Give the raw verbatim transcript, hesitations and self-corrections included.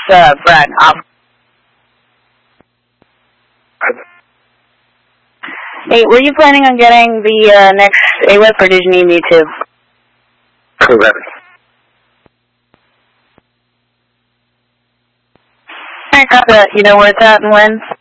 uh, Brad. Um, hey, were you planning on getting the uh, next A W E P, or did you need me to? Correct. I got that. You know where it's at and when?